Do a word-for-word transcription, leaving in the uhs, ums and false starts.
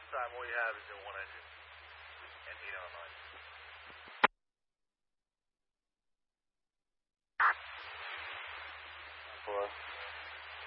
time all you have is your one engine and heat online. Hello.